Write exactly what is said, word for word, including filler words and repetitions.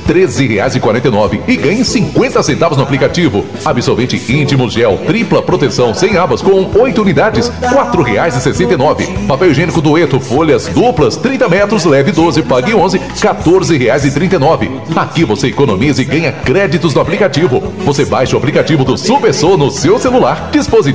treze reais e quarenta e nove centavos e ganhe cinquenta centavos no aplicativo. Absorvente íntimo gel tripla proteção sem abas com oito unidades, quatro reais e sessenta e nove centavos. Papel higiênico Dueto, folhas duplas, trinta metros, leve doze, pague onze, quatorze reais e trinta e nove centavos. Aqui você economiza e ganha créditos no aplicativo. Você baixa o aplicativo do Super Sou no seu celular, dispositivo